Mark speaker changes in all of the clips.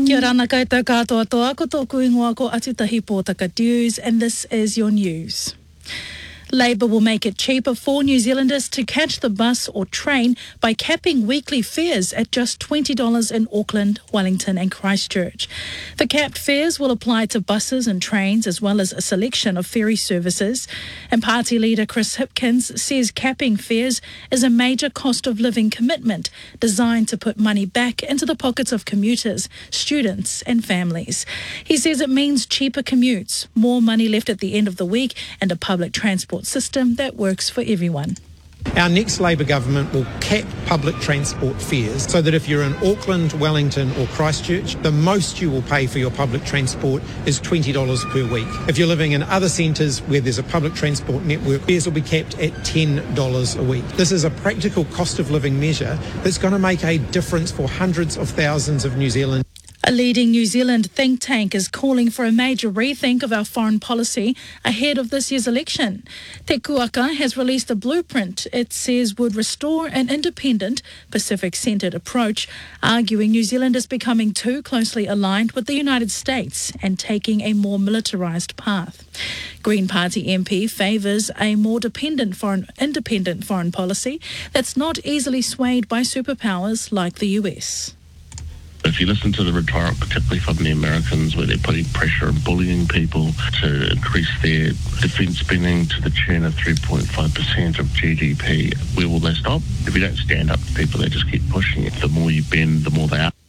Speaker 1: Kia ora ana koutou katoa toa, ko tōku ingoa ko Atutahi Pōtaka News, and this is your news. Labour will make it cheaper for New Zealanders to catch the bus or train by capping weekly fares at just $20 in Auckland, Wellington and Christchurch. The capped fares will apply to buses and trains as well as a selection of ferry services. And party leader Chris Hipkins says capping fares is a major cost of living commitment designed to put money back into the pockets of commuters, students and families. He says it means cheaper commutes, more money left at the end of the week and a public transport system that works for everyone.
Speaker 2: Our next Labour government will cap public transport fares so that if you're in Auckland, Wellington or Christchurch, the most you will pay for your public transport is $20 per week. If you're living in other centres where there's a public transport network, fares will be capped at $10 a week. This is a practical cost of living measure that's going to make a difference for hundreds of thousands of New Zealanders.
Speaker 1: A leading New Zealand think tank is calling for a major rethink of our foreign policy ahead of this year's election. Te Kuaka has released a blueprint it says would restore an independent, Pacific-centred approach, arguing New Zealand is becoming too closely aligned with the United States and taking a more militarised path. Green Party MP favours a more independent foreign policy that's not easily swayed by superpowers like the US.
Speaker 3: If you listen to the rhetoric, particularly from the Americans, where they're putting pressure and bullying people to increase their defence spending to the tune of 3.5% of GDP, where will they stop? If you don't stand up to people, they just keep pushing it. The more you bend, the more they are.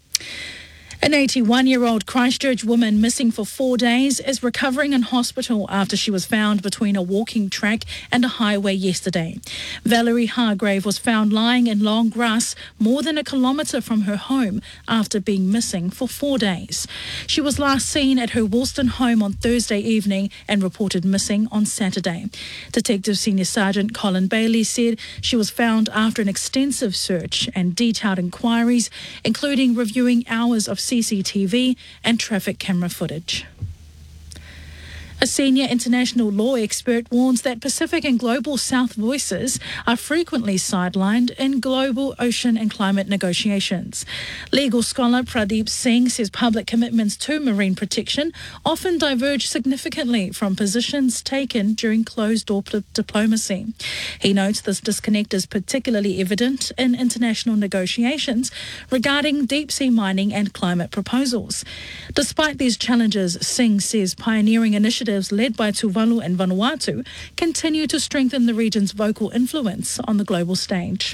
Speaker 1: An 81-year-old Christchurch woman missing for 4 days is recovering in hospital after she was found between a walking track and a highway yesterday. Valerie Hargrave was found lying in long grass more than a kilometre from her home after being missing for 4 days. She was last seen at her Woolston home on Thursday evening and reported missing on Saturday. Detective Senior Sergeant Colin Bailey said she was found after an extensive search and detailed inquiries, including reviewing hours of CCTV and traffic camera footage. A senior international law expert warns that Pacific and Global South voices are frequently sidelined in global ocean and climate negotiations. Legal scholar Pradeep Singh says public commitments to marine protection often diverge significantly from positions taken during closed-door diplomacy. He notes this disconnect is particularly evident in international negotiations regarding deep-sea mining and climate proposals. Despite these challenges, Singh says pioneering initiatives led by Tuvalu and Vanuatu continue to strengthen the region's vocal influence on the global stage.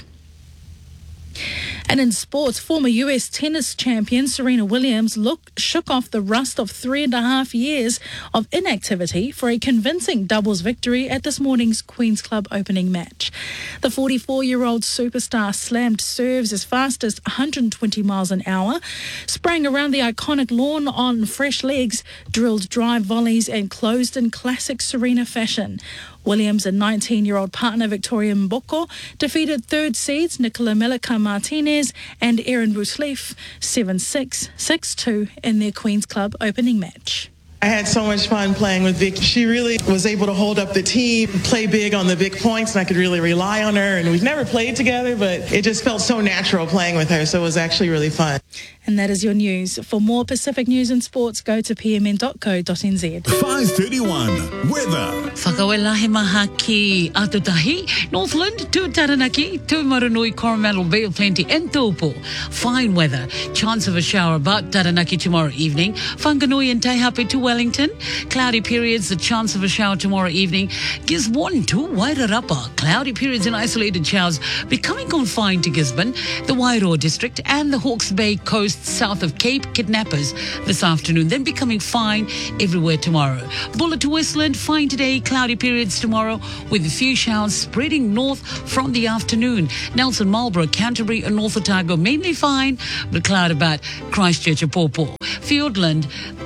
Speaker 1: And in sports, former US tennis champion Serena Williams shook off the rust of 3.5 years of inactivity for a convincing doubles victory at this morning's Queen's Club opening match. The 44-year-old superstar slammed serves as fast as 120 miles an hour, sprang around the iconic lawn on fresh legs, drilled drive volleys and closed in classic Serena fashion. Williams and 19-year-old partner Victoria Mboko defeated third seeds Nicola Melika Martinez and Erin Roussleff 7-6, 6-2 in their Queen's Club opening match.
Speaker 4: I had so much fun playing with Vic. She really was able to hold up the team, play big on the big points, and I could really rely on her. And we've never played together, but it just felt so natural playing with her, so it was actually really fun.
Speaker 1: And that is your news. For more Pacific news and sports, go to pmn.co.nz.
Speaker 5: 5:31 weather.
Speaker 6: Whakawelahe maha ki Atutahi, Northland to Taranaki to Marunui, Coromandel, Bay of Plenty and Taupo. Fine weather. Chance of a shower about Taranaki tomorrow evening. Whanganui and Taihape to Wellington. Cloudy periods, the chance of a shower tomorrow evening. Gisborne to Wairarapa. Cloudy periods and isolated showers becoming confined to Gisborne, the Wairoa district and the Hawke's Bay coast south of Cape Kidnappers this afternoon, then becoming fine everywhere tomorrow. Bulla to Westland, fine today, cloudy periods tomorrow with a few showers spreading north from the afternoon. Nelson, Marlborough, Canterbury and North Otago mainly fine, but cloud about Christchurch and Pawpaw. Fiordland,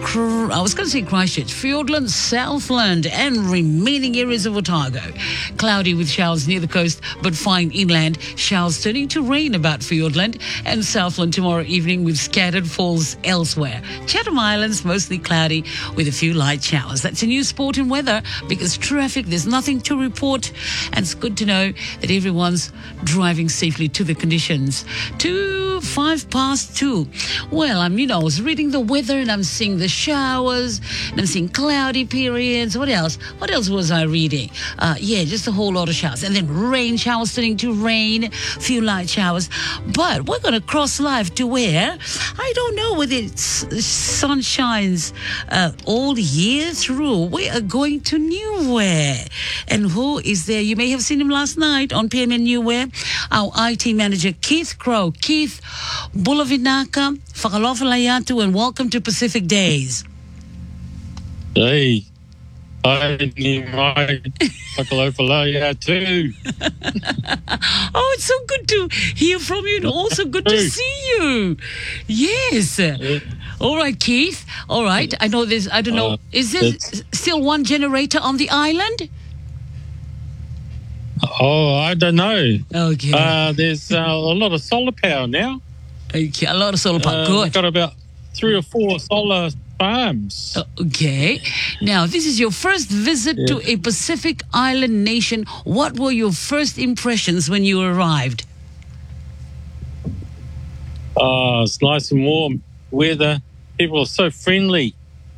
Speaker 6: Fiordland, Southland and remaining areas of Otago. Cloudy with showers near the coast, but fine inland. Showers turning to rain about Fiordland and Southland tomorrow evening with scattered falls elsewhere. Chatham Islands, mostly cloudy with a few light showers. That's a new sport and weather because traffic, there's nothing to report. And it's good to know that everyone's driving safely to the conditions. 5 past 2. Well, I was reading the weather, and I'm seeing the showers, and I'm seeing cloudy periods. What else? What else was I reading? Just a whole lot of showers. And then rain showers turning to rain, few light showers. But we're going to cross live to where? I don't know whether sun shines all year through. We are going to Niue. And who is there? You may have seen him last night on PMN Niue. Our IT manager, Keith Crow. Keith, bula vinaka, whakalofa atu, and welcome to Pacific Days.
Speaker 7: Hey, I need my whakalofa too.
Speaker 6: Oh, it's so good to hear from you and also good to see you. Yes.
Speaker 7: Yeah.
Speaker 6: All right, Keith. All right. I know there's, I don't know, is there still one generator on the island?
Speaker 7: Oh, I don't know.
Speaker 6: Okay.
Speaker 7: There's a lot of solar power now.
Speaker 6: Okay, a lot of solar power.
Speaker 7: We've
Speaker 6: Good.
Speaker 7: got about 3 or 4 solar farms.
Speaker 6: Okay. Now, this is your first visit to a Pacific Island nation. What were your first impressions when you arrived?
Speaker 7: It's nice and warm weather. People are so friendly.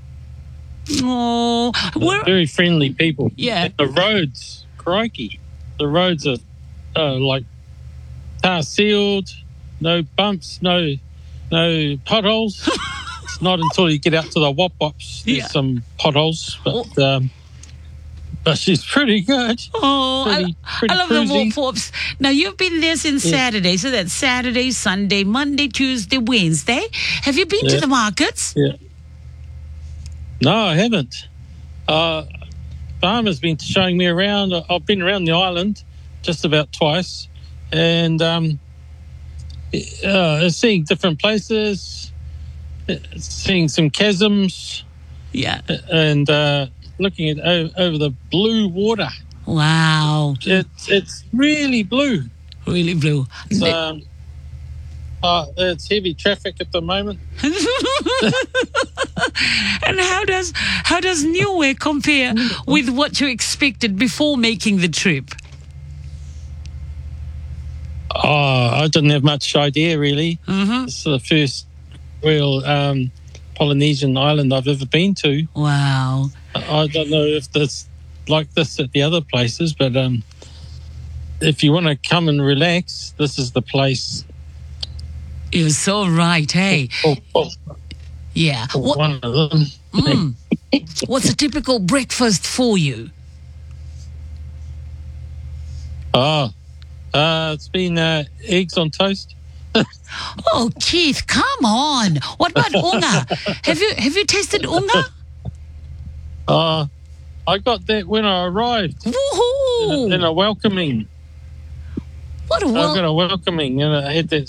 Speaker 6: Oh,
Speaker 7: Very friendly people.
Speaker 6: Yeah.
Speaker 7: And the roads, crikey. The roads are like tar sealed, no bumps, no potholes. It's not until you get out to the Wop-Wops there's some potholes, but she's pretty good.
Speaker 6: Oh,
Speaker 7: pretty
Speaker 6: I love
Speaker 7: cruisy.
Speaker 6: the Wop-Wops. Now, you've been there since Saturday, so that's Saturday, Sunday, Monday, Tuesday, Wednesday. Have you been to the markets?
Speaker 7: Yeah. No, I haven't. Farmer's been showing me around. I've been around the island just about twice, and seeing different places, seeing some chasms, and looking at over the blue water.
Speaker 6: Wow,
Speaker 7: it's really blue.
Speaker 6: Really blue.
Speaker 7: It's heavy traffic at the moment.
Speaker 6: And how does Niue compare with what you expected before making the trip?
Speaker 7: I didn't have much idea, really.
Speaker 6: Mm-hmm.
Speaker 7: It's the first real Polynesian island I've ever been to.
Speaker 6: Wow.
Speaker 7: I don't know if it's like this at the other places, but if you want to come and relax, this is the place.
Speaker 6: You're so right, hey? Yeah.
Speaker 7: One of them.
Speaker 6: What's a typical breakfast for you?
Speaker 7: It's been eggs on toast.
Speaker 6: Oh, Keith, come on. What about unga? Have you tasted unga?
Speaker 7: I got that when I arrived.
Speaker 6: Woohoo!
Speaker 7: In a welcoming.
Speaker 6: What a
Speaker 7: I got a welcoming, and I had that.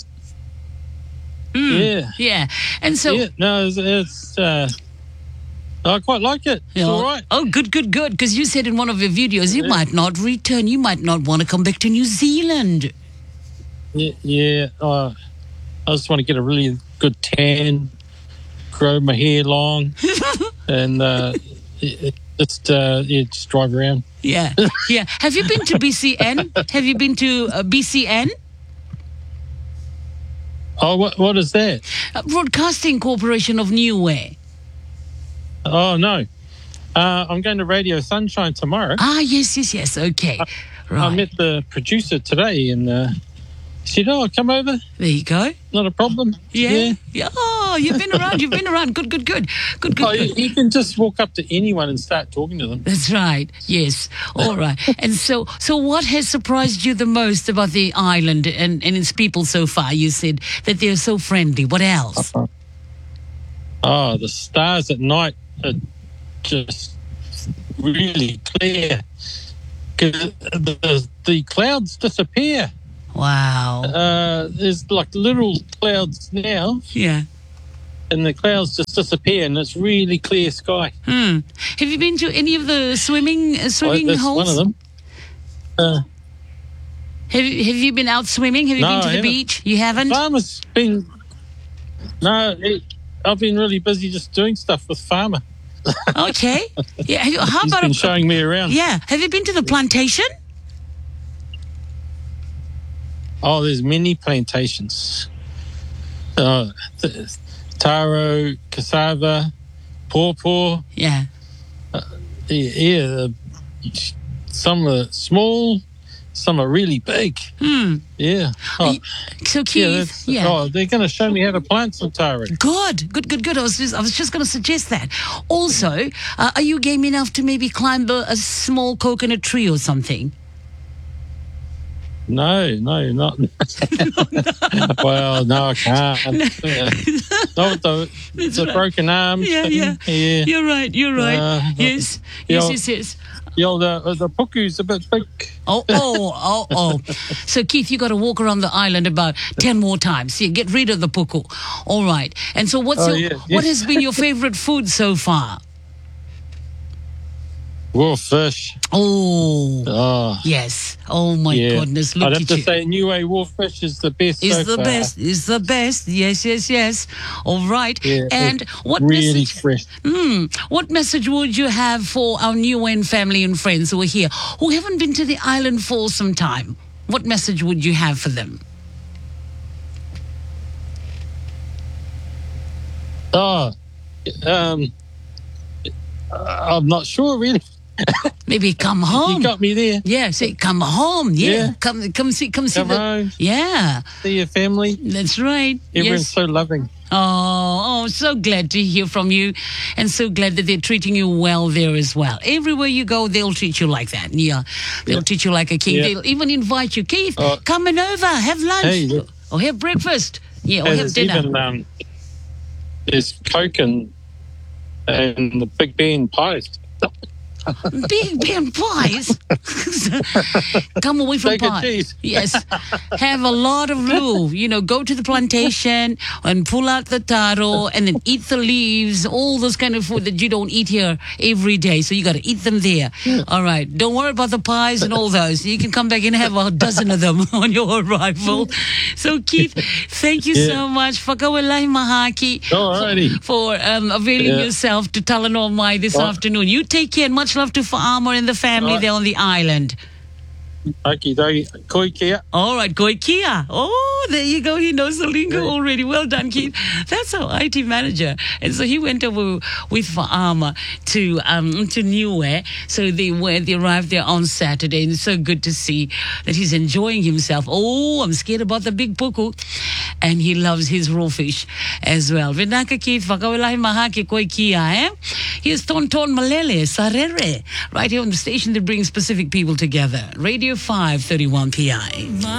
Speaker 6: Yeah. And so...
Speaker 7: Yeah, no, it's I quite like it. It's all right.
Speaker 6: Oh, good. Because you said in one of your videos you might not return. You might not want to come back to New Zealand.
Speaker 7: Yeah. I just want to get a really good tan, grow my hair long, and just drive around.
Speaker 6: Yeah. Have you been to BCN? Have you been to BCN?
Speaker 7: Oh, what is that?
Speaker 6: Broadcasting Corporation of Niue.
Speaker 7: Oh, no. I'm going to Radio Sunshine tomorrow.
Speaker 6: Ah, yes. Okay. Right.
Speaker 7: I met the producer today and he said, come over.
Speaker 6: There you go.
Speaker 7: Not a problem.
Speaker 6: Yeah. Oh, you've been around. Good.
Speaker 7: Oh, you can just walk up to anyone and start talking to them.
Speaker 6: That's right. Yes. All right. And so what has surprised you the most about the island and its people so far? You said that they're so friendly. What else?
Speaker 7: Oh, the stars at night are just really clear. The clouds disappear.
Speaker 6: Wow.
Speaker 7: There's like little clouds now.
Speaker 6: Yeah.
Speaker 7: And the clouds just disappear, and it's really clear sky.
Speaker 6: Have you been to any of the swimming
Speaker 7: That's
Speaker 6: holes?
Speaker 7: one of them.
Speaker 6: Have you been out swimming? Have you been to the beach? You haven't?
Speaker 7: Farmer's been... No, I've been really busy just doing stuff with Farmer.
Speaker 6: Okay. Yeah. How
Speaker 7: He's
Speaker 6: about
Speaker 7: been showing me around.
Speaker 6: Yeah. Have you been to the plantation?
Speaker 7: Oh, there's many plantations. taro, cassava, pawpaw.
Speaker 6: Yeah.
Speaker 7: Yeah, some are small, some are really big. Yeah. Oh,
Speaker 6: So Keith,
Speaker 7: they're going to show me how to plant some taro.
Speaker 6: Good. I was just going to suggest that. Also, are you game enough to maybe climb a small coconut tree or something?
Speaker 7: No, not. Well, no, I can't. Not with the broken arms.
Speaker 6: Yeah. You're right. Yes.
Speaker 7: The puku's a bit big.
Speaker 6: Oh. So, Keith, you got to walk around the island about 10 more times. Yeah, get rid of the puku. All right. And so what has been your favorite food so far?
Speaker 7: Raw fish.
Speaker 6: Oh. Yes. Oh, my goodness. Look
Speaker 7: I'd have
Speaker 6: at
Speaker 7: to
Speaker 6: you.
Speaker 7: say Niue raw fish is the best
Speaker 6: It's
Speaker 7: so
Speaker 6: the
Speaker 7: far.
Speaker 6: best. It's the best. Yes. All right.
Speaker 7: Yeah,
Speaker 6: and what
Speaker 7: really
Speaker 6: message?
Speaker 7: fresh.
Speaker 6: What message would you have for our Niue family and friends who are here, who haven't been to the island for some time? What message would you have for them?
Speaker 7: I'm not sure really.
Speaker 6: Maybe come home.
Speaker 7: You got me there.
Speaker 6: Yeah, say come home. Yeah. Come see
Speaker 7: Come home.
Speaker 6: Yeah.
Speaker 7: See your family.
Speaker 6: That's right.
Speaker 7: Everyone's
Speaker 6: Yes.
Speaker 7: so loving.
Speaker 6: Oh, so glad to hear from you, and so glad that they're treating you well there as well. Everywhere you go, they'll treat you like that. Yeah, they'll treat you like a king.
Speaker 7: Yeah.
Speaker 6: They'll even invite you, Keith, coming over, have lunch,
Speaker 7: Hey,
Speaker 6: or have breakfast. Yeah, or have
Speaker 7: There's
Speaker 6: dinner.
Speaker 7: even there's Coke and the Big Ben pies.
Speaker 6: Big Ben pies. Come away from
Speaker 7: Steak and
Speaker 6: pie.
Speaker 7: cheese.
Speaker 6: Yes. Have a lot of loo. Go to the plantation and pull out the taro and then eat the leaves, all those kind of food that you don't eat here every day. So you got to eat them there. All right. Don't worry about the pies and all those. You can come back and have a dozen of them on your arrival. So Keith, thank you so much. Whakawalahi mahaki.
Speaker 7: Alrighty.
Speaker 6: For availing yourself to Talanoa Mai this afternoon. You take care and much love to Fa'amor and the family there on the island.
Speaker 7: Okie dokie. Koi kia.
Speaker 6: All right, Koi kia. Oh, there you go. He knows the lingo already. Well done, Keith. That's our IT manager. And so he went over with Fa'ama to Niue. So they arrived there on Saturday. And it's so good to see that he's enjoying himself. Oh, I'm scared about the big puku. And he loves his raw fish as well. Vinaka Keith, whakawalahi maha ke Koi kia, eh? Here's Tonton Malele, Sarere, right here on the station that brings Pacific people together. Radio 531 PI.